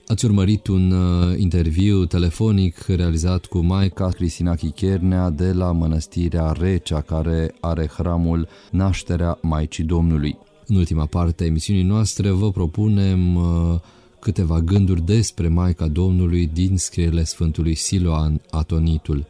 Ați urmărit un interviu telefonic realizat cu maica Cristina Chichernea de la Mănăstirea Recea, care are hramul Nașterea Maicii Domnului. În ultima parte a emisiunii noastre vă propunem câteva gânduri despre Maica Domnului din scrierile Sfântului Siloan Atonitul.